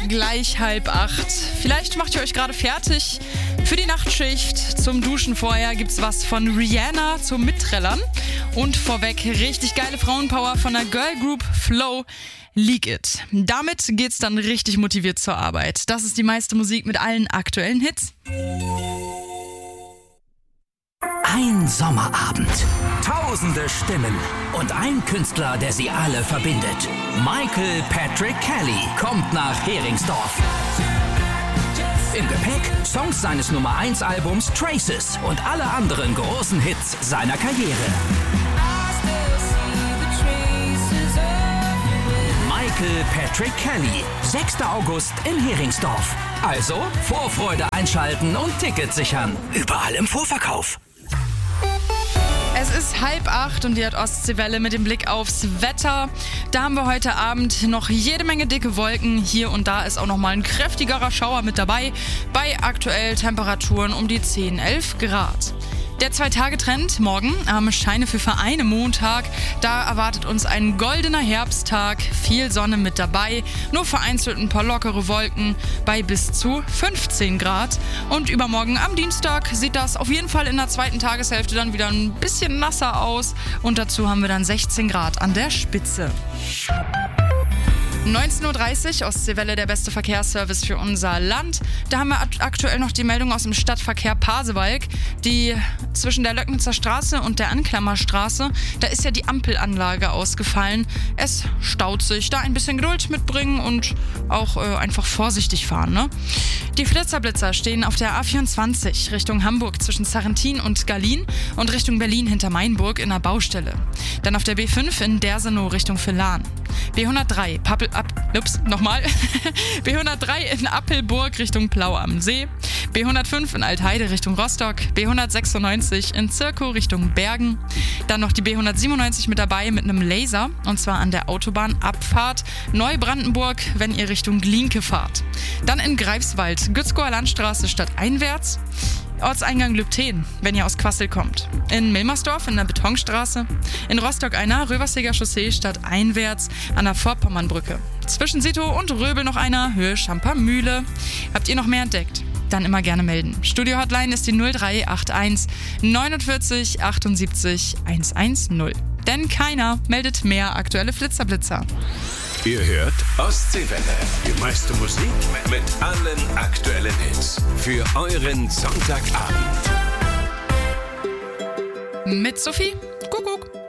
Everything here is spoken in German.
gleich 7:30. Vielleicht macht ihr euch gerade fertig für die Nachtschicht. Zum Duschen vorher gibt's was von Rihanna zum Mitträllern. Und vorweg richtig geile Frauenpower von der Girl Group Flow. Leak It. Damit geht's dann richtig motiviert zur Arbeit. Das ist die meiste Musik mit allen aktuellen Hits. Ein Sommerabend, tausende Stimmen und ein Künstler, der sie alle verbindet. Michael Patrick Kelly kommt nach Heringsdorf. Im Gepäck Songs seines Nummer-1-Albums Traces und alle anderen großen Hits seiner Karriere. Michael Patrick Kelly, 6. August in Heringsdorf. Also Vorfreude einschalten und Tickets sichern. Überall im Vorverkauf. Es ist 7:30 und die hat Ostseewelle mit dem Blick aufs Wetter. Da haben wir heute Abend noch jede Menge dicke Wolken. Hier und da ist auch noch mal ein kräftigerer Schauer mit dabei. Bei aktuell Temperaturen um die 10-11 Grad. Der 2-Tage-Trend morgen am Scheine für Vereine Montag. Da erwartet uns ein goldener Herbsttag, viel Sonne mit dabei, nur vereinzelt ein paar lockere Wolken bei bis zu 15 Grad. Und übermorgen am Dienstag sieht das auf jeden Fall in der zweiten Tageshälfte dann wieder ein bisschen nasser aus. Und dazu haben wir dann 16 Grad an der Spitze. 19:30 Uhr, Ostseewelle, der beste Verkehrsservice für unser Land. Da haben wir aktuell noch die Meldung aus dem Stadtverkehr Pasewalk, die zwischen der Löcknitzer Straße und der Anklammerstraße, da ist ja die Ampelanlage ausgefallen. Es staut sich, da ein bisschen Geduld mitbringen und auch einfach vorsichtig fahren, ne? Die Flitzerblitzer stehen auf der A24 Richtung Hamburg zwischen Sarrentin und Gallien und Richtung Berlin hinter Mainburg in der Baustelle. Dann auf der B5 in Dersenow Richtung Villan. B103 B103 in Appelburg Richtung Plau am See, B105 in Altheide Richtung Rostock, B196 in Zirkow Richtung Bergen, dann noch die B197 mit dabei mit einem Laser und zwar an der Autobahnabfahrt Neubrandenburg, wenn ihr Richtung Glienke fahrt. Dann in Greifswald, Gützkower Landstraße stadteinwärts, Ortseingang Lübten, wenn ihr aus Quassel kommt. In Milmersdorf in der Betonstraße. In Rostock einer, Röverseger Chaussee stadteinwärts an der Vorpommernbrücke. Zwischen Sito und Röbel noch einer, Höhe Schampermühle. Habt ihr noch mehr entdeckt? Dann immer gerne melden. Studio-Hotline ist die 0381 49 78 110. Denn keiner meldet mehr aktuelle Flitzerblitzer. Ihr hört Ostseewelle. Die meiste Musik mit allen aktuellen Hits. Für euren Sonntagabend. Mit Sophie.